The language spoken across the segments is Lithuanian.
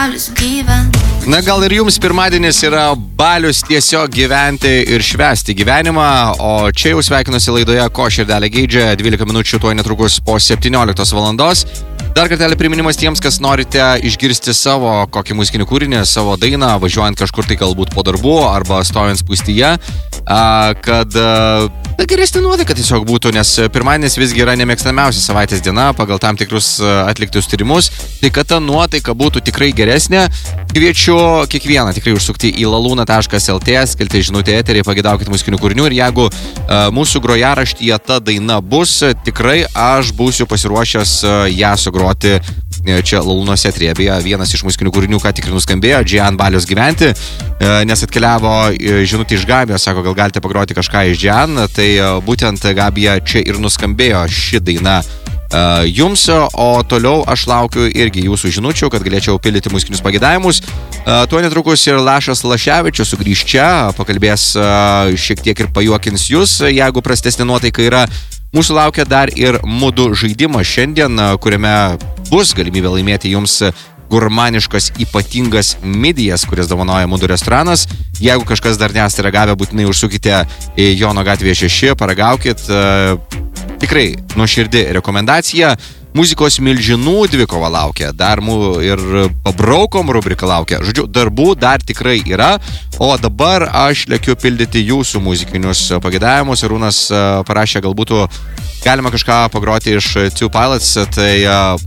balius gyvent. Na gal ir jums pirmadienis yra balius tiesiog gyventi ir švęsti gyvenimą, o čia jau sveikinusi laidoje Ko širdelė geidžia, 12 minučių tuoj netrukus po 17 valandos. Dar kartelį priminimas tiems, kas norite išgirsti savo kokį muzikinį kūrinį, savo dainą, važiuojant kažkur tai galbūt po darbų arba stovint spūstyje, kad geresnė nuotaika tiesiog būtų, nes pirmadienis visgi yra nemėgstamiausia savaitės diena pagal tam tikrus atliktus tyrimus, tai kad ta nuotaika būtų tikrai geresnė, kviečiu kiekvieną tikrai užsukti į laluna.lt, skelti žinutę eterį, pagedaukit muzikinių kūrinių ir jeigu mūsų grojaraštyje ta daina bus, tikrai aš būsiu pasiruošęs ją sugroti čia Lalunos eteryje. Beje, vienas iš muzikinių kūrinių ką tik ir nuskambėjo, Džian balius gyventi, nes atkeliavo žinutė iš Gabijos, sako, gal galite pagroti kažką iš Džian, tai būtent Gabija čia ir nuskambėjo ši daina jums, o toliau aš laukiu irgi jūsų žinučių, kad galėčiau pildyti muzikinius pageidavimus. Tuo netrukus ir Lašas Laševičius sugrįž čia, pakalbės šiek tiek ir pajuokins jūs, jeigu prastesnė nuotaika yra. Mūsų laukia dar ir Mudu žaidimas šiandien, kuriame bus galimybė laimėti jums gurmaniškas ypatingas midijas, kurias dovanoja Mudu restoranas. Jeigu kažkas dar nesate ragavę, būtinai užsukite į Jono gatvėje 6, paragaukit. Tikrai nuoširdi rekomendacija. Muzikos milžinų dvikova laukia, dar ir pabraukom rubrika laukia. Žodžiu, darbų dar tikrai yra, o dabar aš lėkiu pildyti jūsų muzikinius pageidavimus. Arūnas parašė, galbūt galima kažką pagroti iš Two Pilots, tai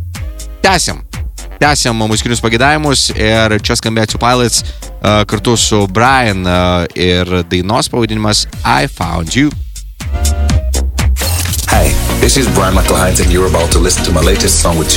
tęsiam muzikinius pageidavimus ir čia skambėjo Two Pilots kartu su Brian ir dainos pavadinimas I Found You. Hi, this is Brian McElhine and you're about to listen to my latest song with